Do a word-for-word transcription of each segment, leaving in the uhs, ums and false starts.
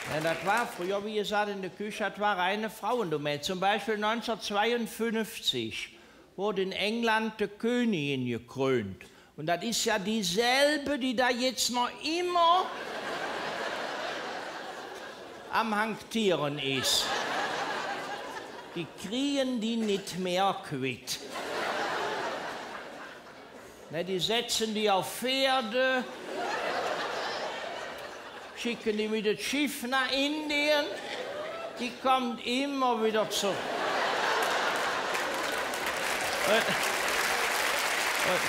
Ja, das war früher, wie gesagt, in der Küche, das war reine Frauendomäne. Zum Beispiel neunzehnhundertzweiundfünfzig wurde in England die Königin gekrönt. Und das ist ja dieselbe, die da jetzt noch immer am Hantieren ist. Die kriegen die nicht mehr quitt. Ne, die setzen die auf Pferde, schicken die mit dem Schiff nach Indien, die kommt immer wieder zurück. Und, und,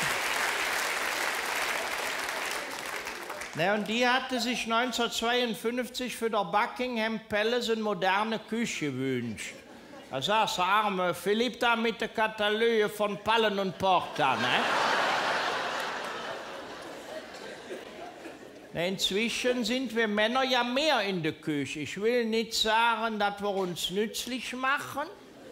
ne, und die hatte sich neunzehnhundertzweiundfünfzig für der Buckingham Palace eine moderne Küche gewünscht. Da saß der arme Philipp da mit der Katalöe von Pallen und Porta, ne? Inzwischen sind wir Männer ja mehr in der Küche. Ich will nicht sagen, dass wir uns nützlich machen,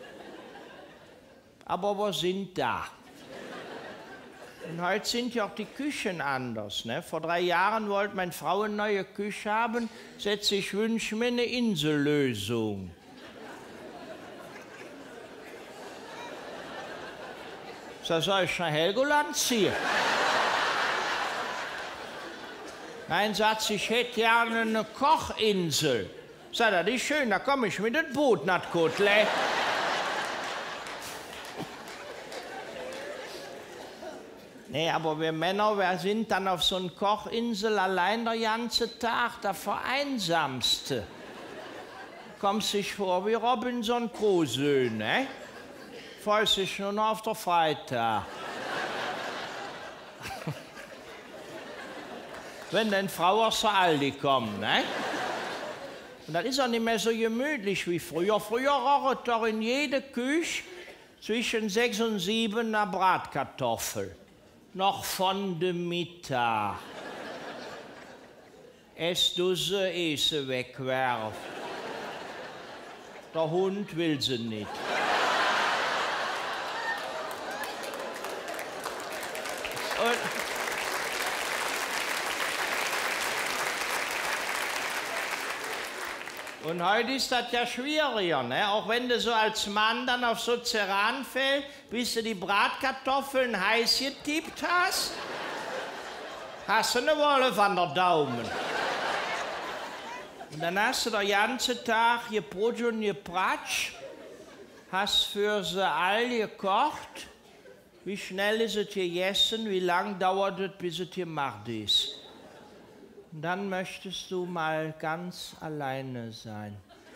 aber wir sind da. Und heute sind ja auch die Küchen anders. Ne? Vor drei Jahren wollte meine Frau eine neue Küche haben. Setze ich wünsche mir eine Insellösung. Da soll ich nach Helgoland ziehen. Nein, sagt sie, ich hätte gerne eine Kochinsel. Sagt er, die ist schön, da komme ich mit dem Boot nach Kotelä. Nee, aber wir Männer, wir sind dann auf so einer Kochinsel allein der ganze Tag, da vereinsamst du. Kommst dich vor wie Robinson Crusoe, ne? Freust dich nur noch auf der Freitag. Wenn dann Frau aus der Aldi kommt, ne? Und das ist auch nicht mehr so gemütlich wie früher. Früher roch doch in jeder Küche zwischen sechs und sieben eine Bratkartoffel. Noch von dem Mittag. Es du sie, eh sie wegwerf. Der Hund will sie nicht. Und Und heute ist das ja schwieriger, ne? Auch wenn du so als Mann dann auf so Ceran fällst, bis du die Bratkartoffeln heiß getippt hast, hast du eine Wolf an der Daumen. Und dann hast du den ganzen Tag geprotzt und gepratscht, hast für sie all gekocht. Wie schnell ist es gegessen, wie lang dauert es, bis es gemacht ist. Und dann möchtest du mal ganz alleine sein.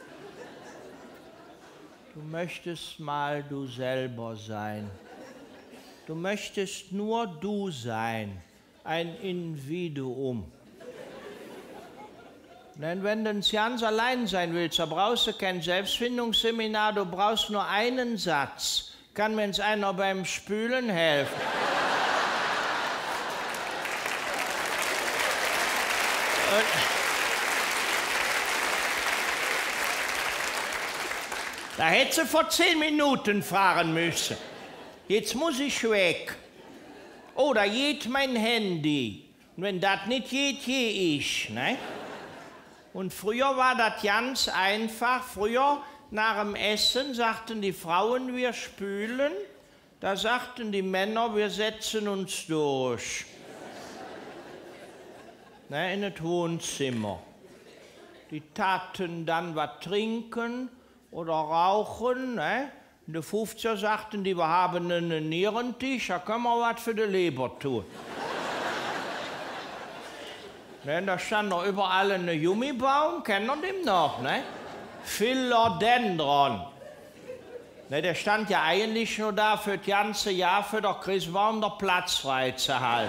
Du möchtest mal du selber sein. Du möchtest nur du sein, ein Individuum. Denn wenn du ganz allein sein willst, da brauchst du kein Selbstfindungsseminar, du brauchst nur einen Satz. Kann mir jetzt einer beim Spülen helfen? Da hätte sie vor zehn Minuten fahren müssen. Jetzt muss ich weg. Oh, da geht mein Handy. Und wenn das nicht geht, gehe ich. Ne? Und früher war das ganz einfach. Früher, nach dem Essen, sagten die Frauen, wir spülen. Da sagten die Männer, wir setzen uns durch. Ne, in das Wohnzimmer. Die taten dann was trinken oder rauchen. Ne? In den fünfziger sagten die, wir haben einen Nierentisch, da können wir was für die Leber tun. Ne, da stand noch überall ein Gummibaum, kennt ihr den noch? Ne? Philodendron. Ne, der stand ja eigentlich nur da für das ganze Jahr für den Christbaum der Platz frei zu halten.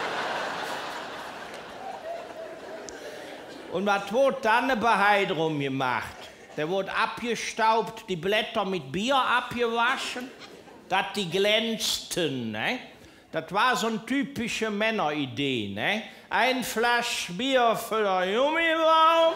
Und was wurde dann eine Bahai drum gemacht? Der wurde abgestaubt, die Blätter mit Bier abgewaschen, dass die glänzten. Ne? Das war so eine typische Männeridee. Ne? Ein Flasch Bier für den Gummibaum.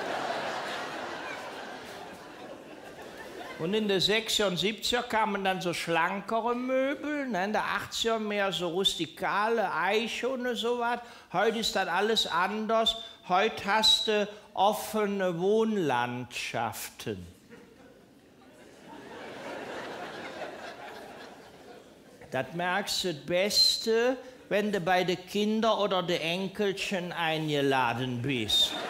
Und in den sechziger und siebziger kamen dann so schlankere Möbel, ne? In den achtziger mehr so rustikale Eiche und sowas. Heute ist das alles anders. Heute hast du offene Wohnlandschaften. Das merkst du das Beste, wenn du bei den Kindern oder den Enkelchen eingeladen bist.